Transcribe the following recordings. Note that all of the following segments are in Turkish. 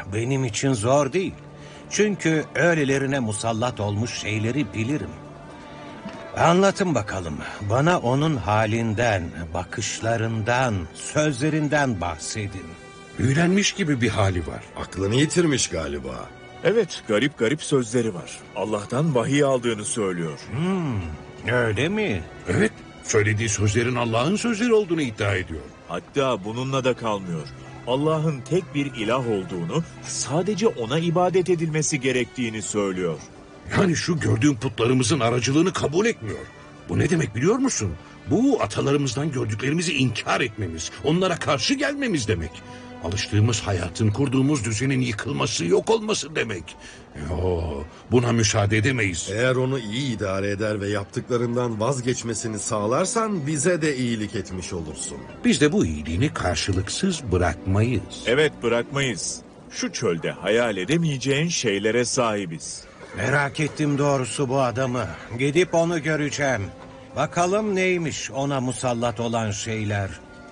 benim için zor değil. Çünkü öylelerine musallat olmuş şeyleri bilirim. Anlatın bakalım. Bana onun halinden, bakışlarından, sözlerinden bahsedin. Büyülenmiş gibi bir hali var. Aklını yitirmiş galiba. Evet, garip garip sözleri var. Allah'tan vahiy aldığını söylüyor. Öyle mi? Evet, söylediği sözlerin Allah'ın sözleri olduğunu iddia ediyor. Hatta bununla da kalmıyor. Allah'ın tek bir ilah olduğunu, sadece ona ibadet edilmesi gerektiğini söylüyor. Yani şu gördüğün putlarımızın aracılığını kabul etmiyor. Bu ne demek biliyor musun? Bu atalarımızdan gördüklerimizi inkar etmemiz, onlara karşı gelmemiz demek. Alıştığımız hayatın, kurduğumuz düzenin yıkılması, yok olması demek. Buna müsaade edemeyiz. Eğer onu iyi idare eder ve yaptıklarından vazgeçmesini sağlarsan bize de iyilik etmiş olursun. Biz de bu iyiliğini karşılıksız bırakmayız. Evet, bırakmayız. Şu çölde hayal edemeyeceğin şeylere sahibiz. Merak ettim doğrusu bu adamı. Gidip onu göreceğim. Bakalım neymiş ona musallat olan şeyler.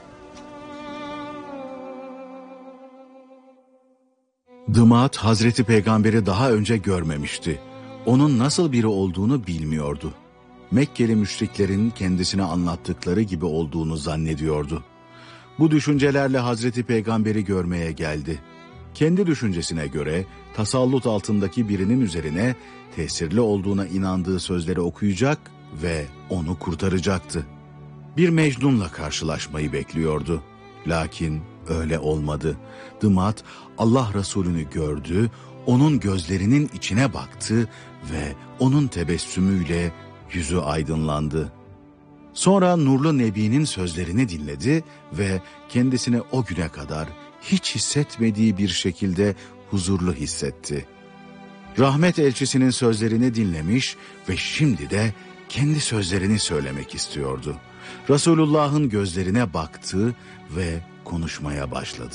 Dımat Hazreti Peygamber'i daha önce görmemişti. Onun nasıl biri olduğunu bilmiyordu. Mekkeli müşriklerin kendisine anlattıkları gibi olduğunu zannediyordu. Bu düşüncelerle Hazreti Peygamber'i görmeye geldi. Kendi düşüncesine göre tasallut altındaki birinin üzerine tesirli olduğuna inandığı sözleri okuyacak ve onu kurtaracaktı. Bir Mecnun'la karşılaşmayı bekliyordu. Lakin öyle olmadı. Dımat Allah Resulü'nü gördü, onun gözlerinin içine baktı ve onun tebessümüyle yüzü aydınlandı. Sonra Nurlu Nebi'nin sözlerini dinledi ve kendisini o güne kadar hiç hissetmediği bir şekilde huzurlu hissetti. Rahmet elçisinin sözlerini dinlemiş ve şimdi de kendi sözlerini söylemek istiyordu. Resulullah'ın gözlerine baktı ve konuşmaya başladı.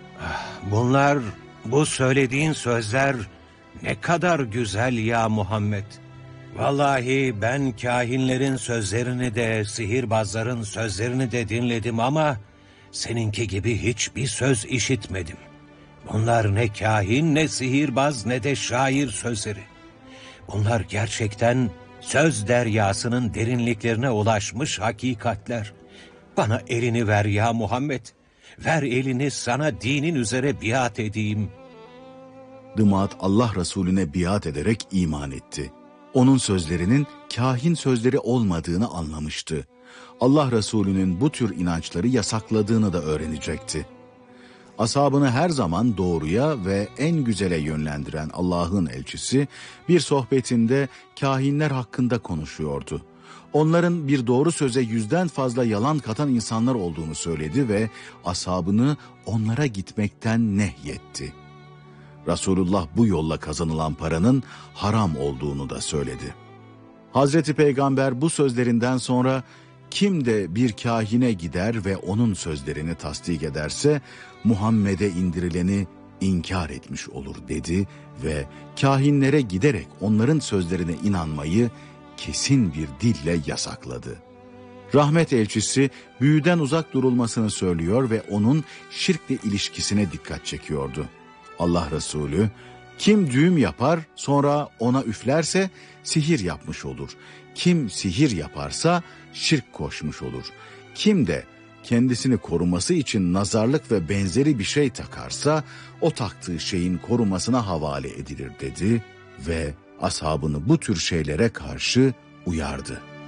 Bu söylediğin sözler ne kadar güzel ya Muhammed. Vallahi ben kahinlerin sözlerini de, sihirbazların sözlerini de dinledim ama seninki gibi hiçbir söz işitmedim. Bunlar ne kahin, ne sihirbaz, ne de şair sözleri. Bunlar gerçekten söz deryasının derinliklerine ulaşmış hakikatler. Bana elini ver ya Muhammed. Ver elini, sana dinin üzere biat edeyim. Dımat Allah Resulüne biat ederek iman etti. Onun sözlerinin kahin sözleri olmadığını anlamıştı. Allah Resulü'nün bu tür inançları yasakladığını da öğrenecekti. Ashabını her zaman doğruya ve en güzele yönlendiren Allah'ın elçisi bir sohbetinde kahinler hakkında konuşuyordu. Onların bir doğru söze 100'den fazla yalan katan insanlar olduğunu söyledi ve ashabını onlara gitmekten nehyetti. Resulullah bu yolla kazanılan paranın haram olduğunu da söyledi. Hazreti Peygamber bu sözlerinden sonra kim de bir kahine gider ve onun sözlerini tasdik ederse Muhammed'e indirileni inkar etmiş olur dedi ve kahinlere giderek onların sözlerine inanmayı kesin bir dille yasakladı. Rahmet elçisi büyüden uzak durulmasını söylüyor ve onun şirkle ilişkisine dikkat çekiyordu. Allah Resulü, kim düğüm yapar sonra ona üflerse sihir yapmış olur. Kim sihir yaparsa şirk koşmuş olur. Kim de kendisini koruması için nazarlık ve benzeri bir şey takarsa o taktığı şeyin korumasına havale edilir dedi ve ashabını bu tür şeylere karşı uyardı.